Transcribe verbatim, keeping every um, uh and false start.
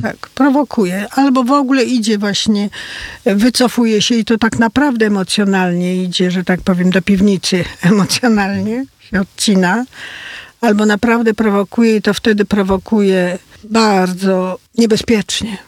tak, prowokuje. Albo w ogóle idzie właśnie, wycofuje się i to tak naprawdę emocjonalnie idzie, że tak powiem, do piwnicy emocjonalnie się odcina. Albo naprawdę prowokuje i to wtedy prowokuje bardzo niebezpiecznie.